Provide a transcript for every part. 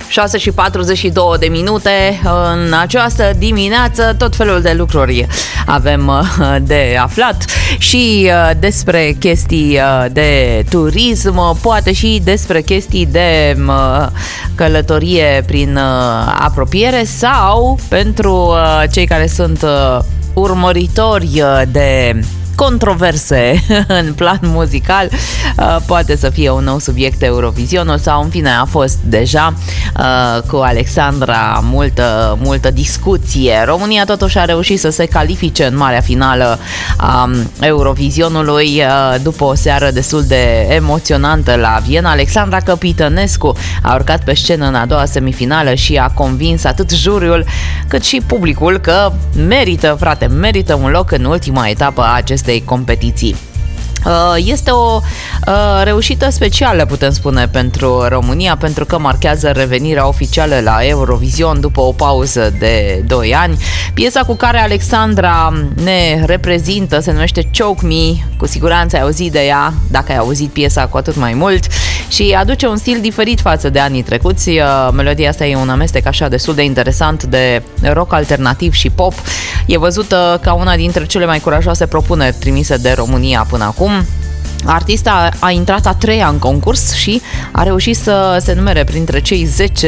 6:42 în această dimineață. Tot felul de lucruri avem de aflat și despre chestii de turism, poate și despre chestii de călătorie prin apropiere sau pentru cei care sunt urmăritori de controverse în plan muzical, poate să fie un nou subiect Eurovisionul sau în fine a fost deja cu Alexandra multă discuție. România totuși a reușit să se califice în marea finală a Eurovizionului după o seară destul de emoționantă la Viena. Alexandra Căpitănescu a urcat pe scenă în a doua semifinală și a convins atât juriul cât și publicul că merită un loc în ultima etapă a acestei competiții. Este o reușită specială, putem spune, pentru România, pentru că marchează revenirea oficială la Eurovision după o pauză de 2 ani. Piesa cu care Alexandra ne reprezintă se numește Choke Me, cu siguranță ai auzit de ea, dacă ai auzit piesa cu atât mai mult, și aduce un stil diferit față de anii trecuți. Melodia asta e un amestec așa destul de interesant de rock alternativ și pop. E văzută ca una dintre cele mai curajoase propuneri trimise de România până acum. Artista a intrat a 3-a în concurs și a reușit să se numere printre cei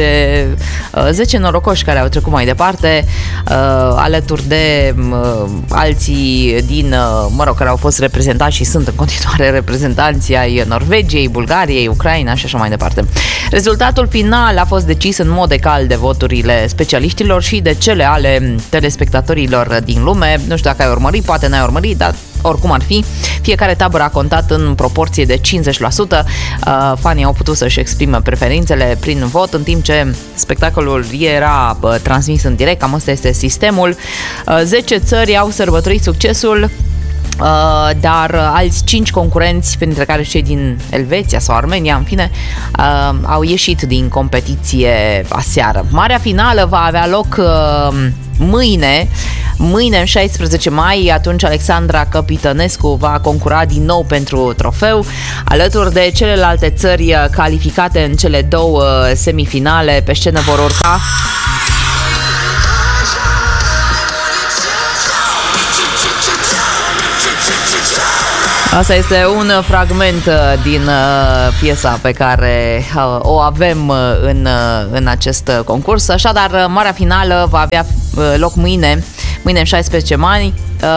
10 norocoși care au trecut mai departe, alături de alții din, care au fost reprezentați și sunt în continuare reprezentanții ai Norvegiei, Bulgariei, Ucraina și așa mai departe. Rezultatul final a fost decis în mod egal de voturile specialiștilor și de cele ale telespectatorilor din lume. Nu știu dacă ai urmărit, poate n-ai urmărit, dar oricum ar fi, fiecare tabără a contat în proporție de 50%. Fanii au putut să-și exprime preferințele prin vot, în timp ce spectacolul era transmis în direct. Cam ăsta este sistemul. 10 țări au sărbătorit succesul, dar alți 5 concurenți, printre care cei din Elveția sau Armenia, în fine, au ieșit din competiție aseară. Marea finală va avea loc mâine, în 16 mai, atunci Alexandra Căpitănescu va concura din nou pentru trofeu, alături de celelalte țări calificate în cele 2 semifinale. Pe scenă vor urca Asta este un fragment din piesa pe care o avem în acest concurs. Așadar, marea finală va avea loc mâine în 16 mai.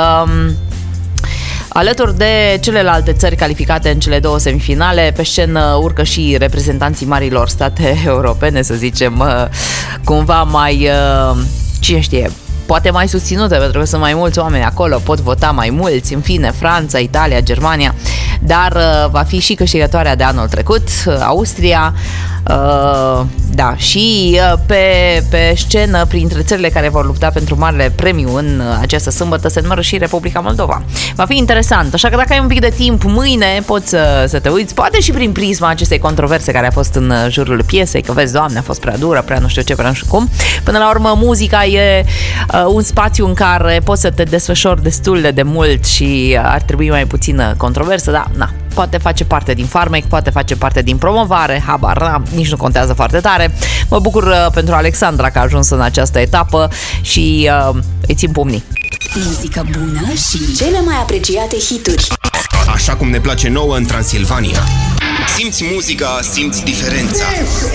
Alături de celelalte țări calificate în cele 2 semifinale, pe scenă urcă și reprezentanții marilor state europene, să zicem, cumva mai, cine știe, poate mai susținute, pentru că sunt mai mulți oameni acolo, pot vota mai mulți, în fine, Franța, Italia, Germania, dar va fi și câștigătoarea de anul trecut, Austria, da, și pe scenă, printre țările care vor lupta pentru marele premiu în această sâmbătă, se numără și Republica Moldova. Va fi interesant, așa că dacă ai un pic de timp mâine, poți să te uiți, poate și prin prisma acestei controverse care a fost în jurul piesei, că vezi, Doamne, a fost prea dură, prea nu știu ce, prea nu știu cum. Până la urmă, muzica e un spațiu în care poți să te desfășori destul de mult și ar trebui mai puțină controversă, dar na, poate face parte din farmec, poate face parte din promovare, habar n-am, nici nu contează foarte tare. Mă bucur pentru Alexandra că a ajuns în această etapă și îi țin pumnii. Muzică bună și cele mai apreciate hituri. Așa cum ne place nouă în Transilvania. Simți muzica, simți diferența.